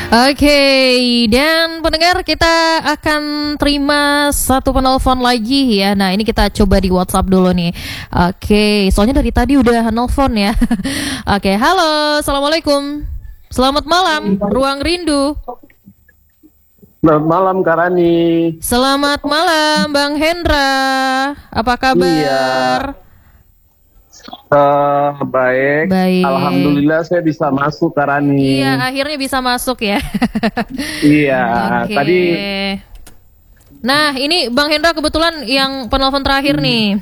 Oke, dan pendengar kita akan terima satu penelpon lagi ya. Nah, ini kita coba di WhatsApp dulu nih. Oke, soalnya dari tadi udah nelpon ya. Oke, halo, assalamualaikum. Selamat malam, Ruang Rindu. Selamat malam Kak Rani. Selamat malam Bang Hendra. Apa kabar? Baik. Baik. Alhamdulillah saya bisa masuk Kak Rani. Iya, akhirnya bisa masuk ya. Iya, Oke. tadi Nah, ini Bang Hendra kebetulan yang penelpon terakhir nih.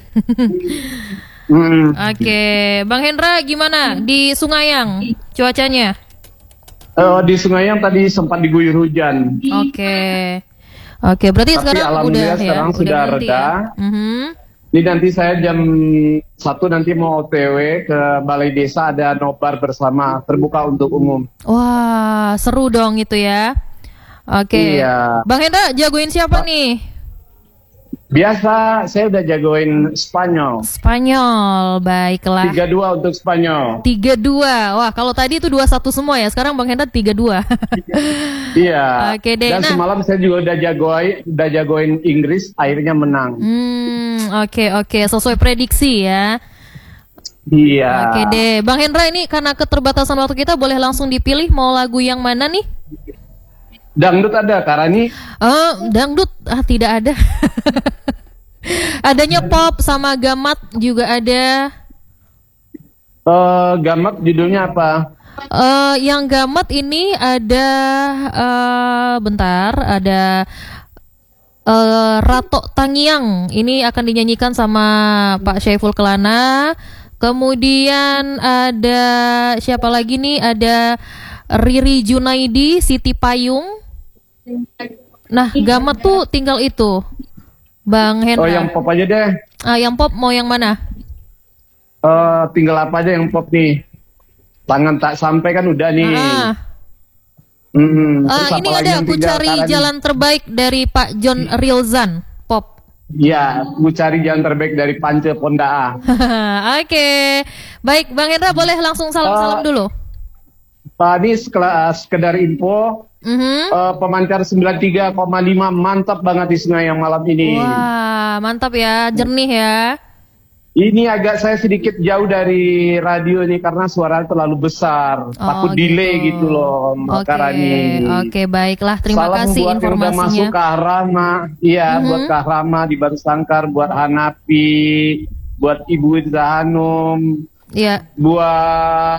Oke, Bang Hendra gimana di Sungayang cuacanya? di Sungayang tadi sempat diguyur hujan. Oke, berarti Tapi sekarang alhamdulillah sekarang sudah berhenti reda. Ya? Ini nanti saya jam 1 nanti mau OTW ke Balai Desa, ada nobar bersama terbuka untuk umum. Wah, seru dong itu ya. Oke. Iya. Bang Hendra jagoin siapa nih? Biasa saya udah jagoin Spanyol. Spanyol, baiklah. 3-2 untuk Spanyol. 3-2. Wah, kalau tadi itu 2-1 semua ya. Sekarang Bang Hendra 3-2. Iya. Oke deh. Dan semalam saya juga udah jagoin Inggris, akhirnya menang. Oke. Sesuai prediksi ya. Iya. Oke deh. Bang Hendra, ini karena keterbatasan waktu kita, boleh langsung dipilih mau lagu yang mana nih? Dangdut ada, Karani? Dangdut tidak ada. Adanya pop sama gamat juga ada. Gamat judulnya apa? Yang gamat ini ada bentar, ada Rato Tangiang. Ini akan dinyanyikan sama Pak Syaiful Kelana. Kemudian ada siapa lagi nih? Ada Riri Junaidi, Siti Payung. Nah, gamat tuh tinggal itu, Bang Hendra. Oh, yang pop aja deh. Yang pop mau yang mana? Tinggal apa aja yang pop nih? Tangan tak sampai kan udah nih. Ini ada Ku Cari Jalan Terbaik dari Pak John Rilzan, pop. Iya, Ku Cari Jalan Terbaik dari Pance Pondaa. Oke. Baik, Bang Hendra boleh langsung salam-salam dulu. Tadi sekedar info, pemancar 93,5 mantap banget di Sungayang malam ini. Wah, mantap ya, jernih ya. Ini agak saya sedikit jauh dari radio nih karena suara terlalu besar, takut delay gitu loh, Karani. Oke, baiklah, terima Salam kasih buat informasinya. yang udah masuk ke Ahrama, iya, buat Kak Rama di Baru Sangkar, buat Hanapi, buat Ibu Iza Hanum, buat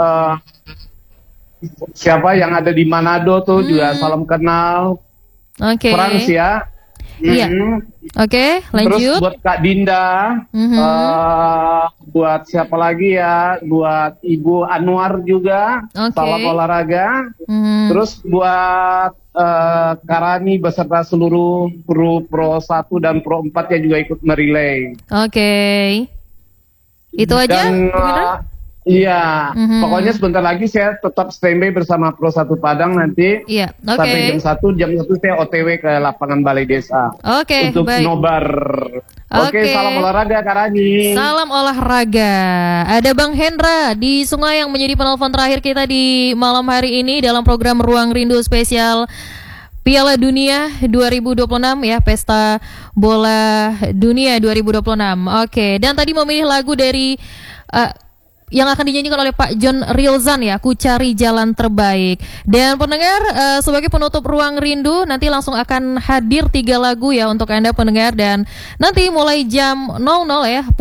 siapa yang ada di Manado tuh juga salam kenal. Frans ya. Iya. Oke, lanjut. Terus buat Kak Dinda, buat siapa lagi ya? Buat Ibu Anwar juga, salam olahraga. Terus buat Karani beserta seluruh kru Pro 1 dan Pro 4 yang juga ikut merelay. Itu aja? Iya, pokoknya sebentar lagi saya tetap standby bersama Pro 1 Padang nanti. Sampai jam 1 saya OTW ke lapangan Balai Desa. Untuk nobar. Oke, salam olahraga Karani. Salam olahraga. Ada Bang Hendra di Sungayang menjadi penelpon terakhir kita di malam hari ini dalam program Ruang Rindu spesial Piala Dunia 2026 ya, Pesta Bola Dunia 2026. Oke, dan tadi memilih lagu dari yang akan dinyanyikan oleh Pak John Rilzan ya, Ku Cari Jalan Terbaik. Dan pendengar, sebagai penutup Ruang Rindu nanti langsung akan hadir 3 lagu ya untuk Anda pendengar, dan nanti mulai jam 00 ya